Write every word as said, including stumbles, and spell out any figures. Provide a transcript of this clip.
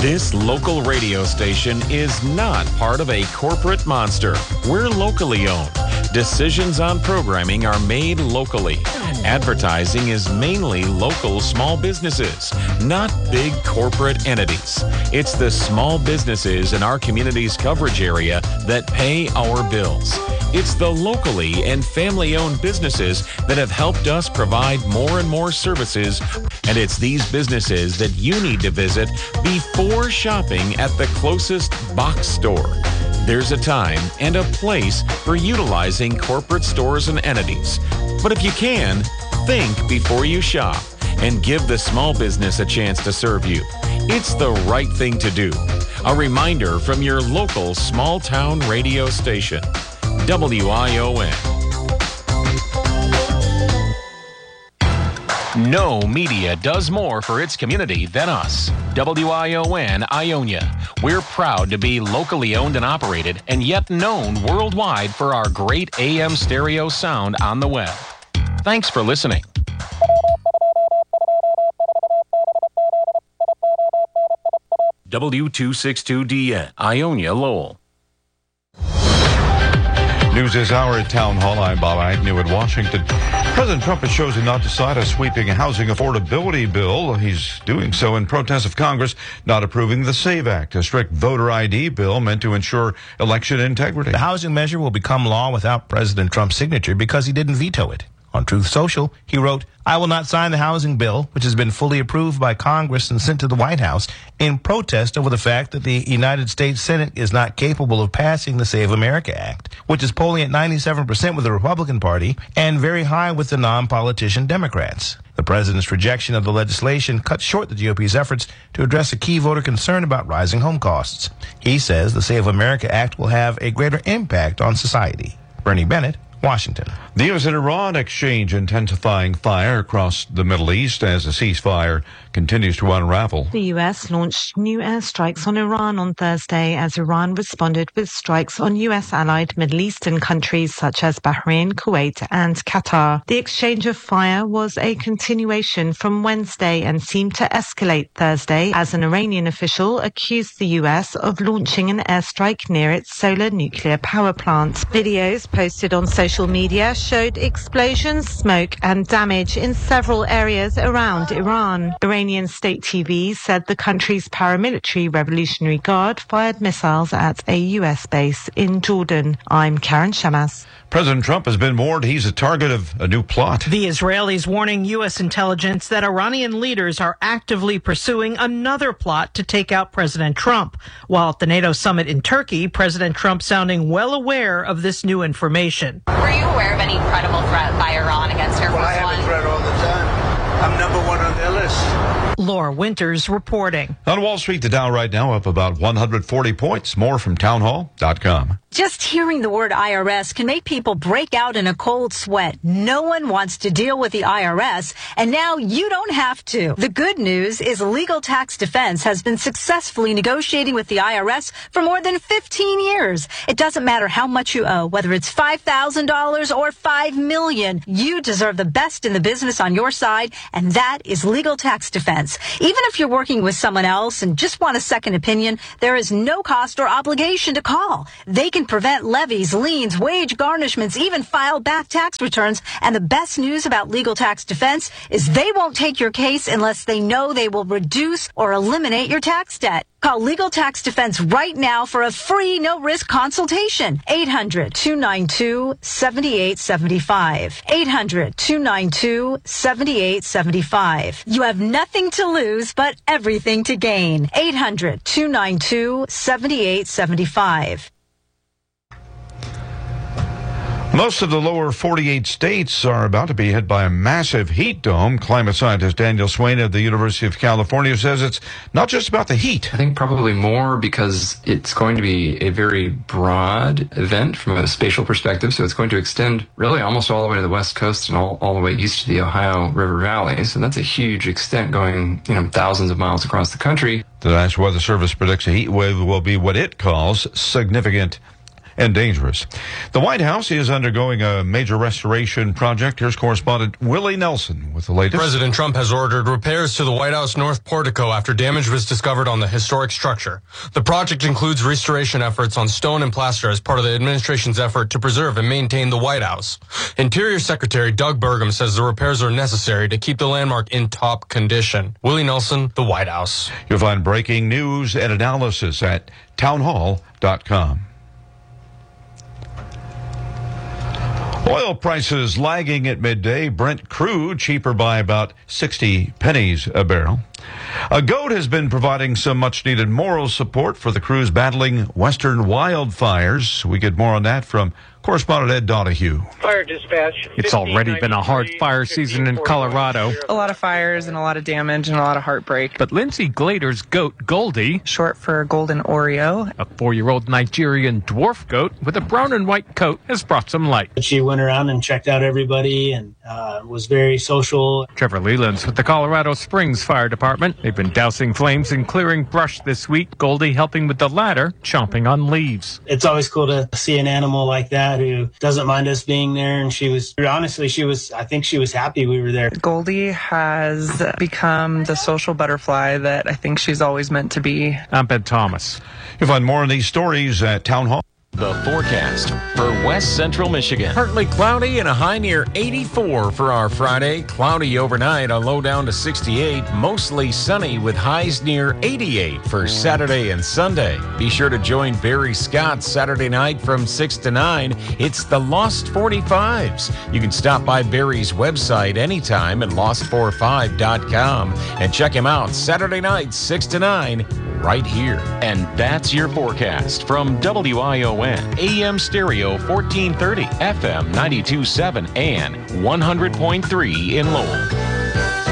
This local radio station is not part of a corporate monster. We're locally owned. Decisions on programming are made locally. Advertising is mainly local small businesses, not big corporate entities. It's the small businesses in our community's coverage area that pay our bills. It's the locally and family-owned businesses that have helped us provide more and more services, and it's these businesses that you need to visit before shopping at the closest box store. There's a time and a place for utilizing corporate stores and entities. But if you can, think before you shop and give the small business a chance to serve you. It's the right thing to do. A reminder from your local small town radio station, W I O N. No media does more for its community than us. W I O N Ionia. We're proud to be locally owned and operated, and yet known worldwide for our great A M stereo sound on the web. Thanks for listening. W two sixty-two D N, Ionia, Lowell. News this hour at Town Hall. I'm Bob Agnew at Washington. President Trump has chosen not to sign a sweeping housing affordability bill. He's doing so in protest of Congress not approving the SAVE Act, a strict voter I D bill meant to ensure election integrity. The housing measure will become law without President Trump's signature because he didn't veto it. On Truth Social, he wrote, "I will not sign the housing bill, which has been fully approved by Congress and sent to the White House, in protest over the fact that the United States Senate is not capable of passing the Save America Act, which is polling at ninety-seven percent with the Republican Party and very high with the non-politician Democrats." The president's rejection of the legislation cut short the G O P's efforts to address a key voter concern about rising home costs. He says the Save America Act will have a greater impact on society. Bernie Bennett, Washington. The U S and Iran exchange intensifying fire across the Middle East as the ceasefire continues to unravel. The U S launched new airstrikes on Iran on Thursday as Iran responded with strikes on U S-allied Middle Eastern countries such as Bahrain, Kuwait and Qatar. The exchange of fire was a continuation from Wednesday and seemed to escalate Thursday as an Iranian official accused the U S of launching an airstrike near its solar nuclear power plant. Videos posted on social media showed explosions, smoke and damage in several areas around Iran. Iranian state T V said the country's paramilitary Revolutionary Guard fired missiles at a U S base in Jordan. I'm Karen Shamas. President Trump has been warned he's a target of a new plot. The Israelis warning U S intelligence that Iranian leaders are actively pursuing another plot to take out President Trump. While at the NATO summit in Turkey, President Trump sounding well aware of this new information. Were you aware of any credible threat by Iran against Air Force Well, I have One? a threat all the time. I'm number one on their list. Laura Winters reporting. On Wall Street, the Dow right now up about one hundred forty points. More from townhall dot com. Just hearing the word I R S can make people break out in a cold sweat. No one wants to deal with the I R S, and now you don't have to. The good news is Legal Tax Defense has been successfully negotiating with the I R S for more than fifteen years. It doesn't matter how much you owe, whether it's five thousand dollars or five million dollars. You deserve the best in the business on your side, and that is Legal Tax Defense. Even if you're working with someone else and just want a second opinion, there is no cost or obligation to call. They can prevent levies, liens, wage garnishments, even file back tax returns. And the best news about Legal Tax Defense is they won't take your case unless they know they will reduce or eliminate your tax debt. Call Legal Tax Defense right now for a free, no-risk consultation. eight hundred, two nine two, seven eight seven five. eight hundred, two nine two, seven eight seven five. You have nothing to lose, but everything to gain. eight hundred, two nine two, seven eight seven five. Most of the lower forty-eight states are about to be hit by a massive heat dome. Climate scientist Daniel Swain of the University of California says it's not just about the heat. I think probably more because it's going to be a very broad event from a spatial perspective. So it's going to extend really almost all the way to the West Coast and all, all the way east to the Ohio River Valley. So that's a huge extent going, you know, thousands of miles across the country. The National Weather Service predicts a heat wave will be what it calls significant and dangerous. The White House is undergoing a major restoration project. Here's correspondent Willie Nelson with the latest. President Trump has ordered repairs to the White House North Portico after damage was discovered on the historic structure. The project includes restoration efforts on stone and plaster as part of the administration's effort to preserve and maintain the White House. Interior Secretary Doug Burgum says the repairs are necessary to keep the landmark in top condition. Willie Nelson, the White House. You'll find breaking news and analysis at townhall dot com. Oil prices lagging at midday. Brent crude cheaper by about sixty pennies a barrel. A goat has been providing some much-needed moral support for the crews battling western wildfires. We get more on that from correspondent Ed Donahue. Fire dispatch. It's already been a hard fire season in Colorado. A lot of fires and a lot of damage and a lot of heartbreak. But Lindsay Glader's goat, Goldie, short for Golden Oreo, a four-year-old Nigerian dwarf goat with a brown and white coat, has brought some light. She went around and checked out everybody and uh, was very social. Trevor Leland's with the Colorado Springs Fire Department. They've been dousing flames and clearing brush this week. Goldie helping with the latter, chomping on leaves. It's always cool to see an animal like that who doesn't mind us being there, and she was, honestly, she was, I think she was happy we were there. Goldie has become the social butterfly that I think she's always meant to be. I'm Ben Thomas. You'll find more on these stories at Town Hall. The forecast for West Central Michigan. Partly cloudy and a high near eighty-four for our Friday. Cloudy overnight, a low down to sixty-eight. Mostly sunny with highs near eighty-eight for Saturday and Sunday. Be sure to join Barry Scott Saturday night from six to nine. It's the Lost forty-fives. You can stop by Barry's website anytime at lost forty-five dot com and check him out Saturday night, six to nine, right here. And that's your forecast from W I O N. A M Stereo fourteen thirty, F M ninety-two point seven, and one hundred point three in Lowell.